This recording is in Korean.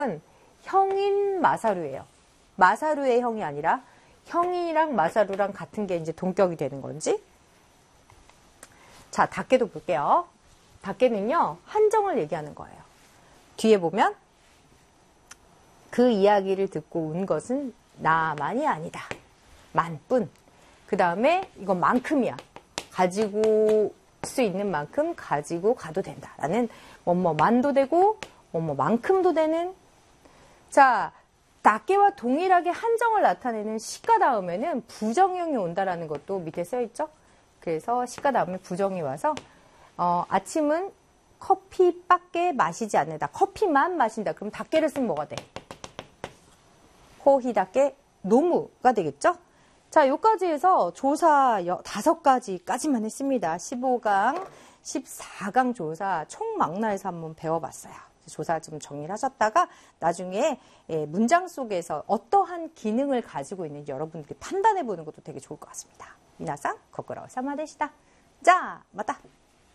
형인 마사루예요. 마사루의 형이 아니라 형이랑 마사루랑 같은 게 이제 동격이 되는 건지. 자, 닭개도 볼게요. 닭개는요, 한정을 얘기하는 거예요. 뒤에 보면 그 이야기를 듣고 운 것은 나만이 아니다. 만뿐. 그 다음에 이건 만큼이야. 가지고 수 있는 만큼 가지고 가도 된다. 라는 뭐만도 되고 뭐만큼도 되는. 자, 닭개와 동일하게 한정을 나타내는 시가 다음에는 부정형이 온다라는 것도 밑에 써있죠. 그래서 시가 다음에 부정이 와서 아침은 커피밖에 마시지 않는다. 커피만 마신다. 그럼 닭개를 쓰면 뭐가 돼? 호히닭개 노무가 되겠죠. 자, 여기까지 해서 조사 5가지까지만 했습니다. 15강, 14강 조사 총 망라해서 한번 배워봤어요. 조사 좀 정리를 하셨다가 나중에 문장 속에서 어떠한 기능을 가지고 있는지 여러분들이 판단해 보는 것도 되게 좋을 것 같습니다. 미나상, 거꾸로 사마데시다. 자, 맞다.